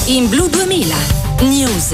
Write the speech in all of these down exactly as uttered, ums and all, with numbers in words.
In Blu duemila News.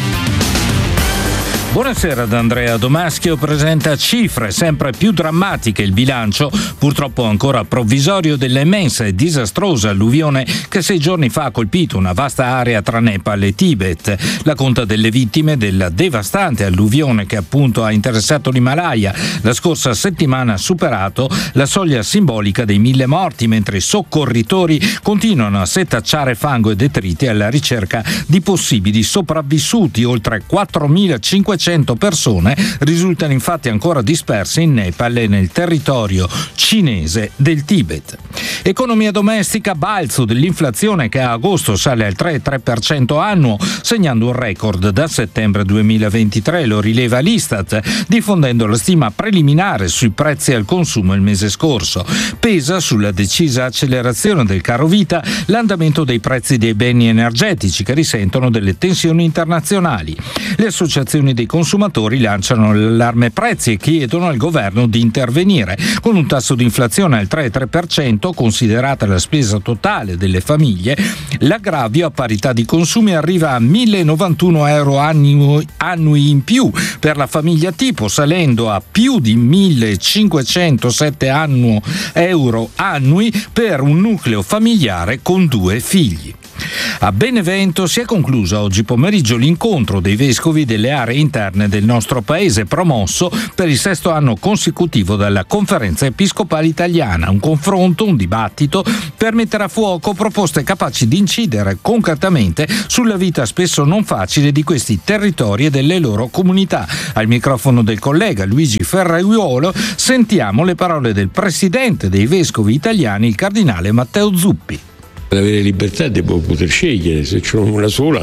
Buonasera da Andrea Domaschio. Presenta cifre sempre più drammatiche il bilancio, purtroppo ancora provvisorio, della immensa e disastrosa alluvione che sei giorni fa ha colpito una vasta area tra Nepal e Tibet. La conta delle vittime della devastante alluvione che appunto ha interessato l'Himalaya la scorsa settimana ha superato la soglia simbolica dei mille morti, mentre i soccorritori continuano a setacciare fango e detriti alla ricerca di possibili sopravvissuti. Oltre quattromilacinquecento persone risultano infatti ancora disperse in Nepal e nel territorio cinese del Tibet. Economia domestica, balzo dell'inflazione che a agosto sale al tre virgola tre per cento annuo, segnando un record da settembre duemilaventitré, lo rileva l'Istat, diffondendo la stima preliminare sui prezzi al consumo il mese scorso. Pesa sulla decisa accelerazione del caro vita l'andamento dei prezzi dei beni energetici che risentono delle tensioni internazionali. Le associazioni dei consumatori lanciano l'allarme prezzi e chiedono al governo di intervenire. Con un tasso di inflazione al tre virgola tre per cento, considerata la spesa totale delle famiglie, l'aggravio a parità di consumi arriva a millenovantuno euro annui, annui in più per la famiglia tipo, salendo a più di millecinquecentosette annuo, euro annui per un nucleo familiare con due figli. A Benevento si è concluso oggi pomeriggio l'incontro dei vescovi delle aree interne del nostro paese, promosso per il sesto anno consecutivo dalla Conferenza Episcopale Italiana. Un confronto, un dibattito per mettere a fuoco proposte capaci di incidere concretamente sulla vita spesso non facile di questi territori e delle loro comunità. Al microfono del collega Luigi Ferraiuolo sentiamo le parole del presidente dei vescovi italiani, il cardinale Matteo Zuppi. Per avere libertà devo poter scegliere, se c'ho una sola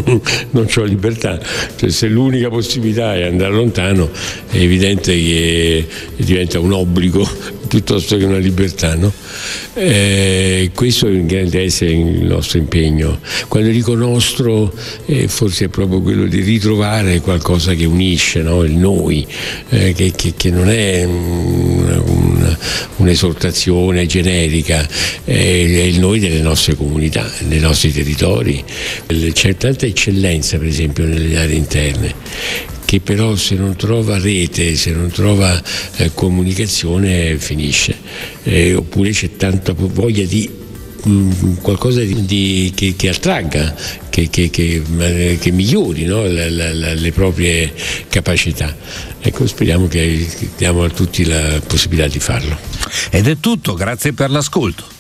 non c'ho libertà, cioè, se l'unica possibilità è andare lontano è evidente che diventa un obbligo piuttosto che una libertà, no? Eh, questo deve essere il nostro impegno. Quando dico nostro, eh, forse è proprio quello di ritrovare qualcosa che unisce, no? Il noi, eh, che, che, che non è una, una, un'esortazione generica, è, è il noi delle nostre comunità, dei nostri territori. C'è tanta eccellenza, per esempio, nelle aree interne, che però se non trova rete, se non trova eh, comunicazione finisce, eh, oppure c'è tanta voglia di mh, qualcosa di, di, che, che attragga, che, che, che, che migliori, no? la, la, la, le proprie capacità. Ecco, speriamo che diamo a tutti la possibilità di farlo. Ed è tutto, grazie per l'ascolto.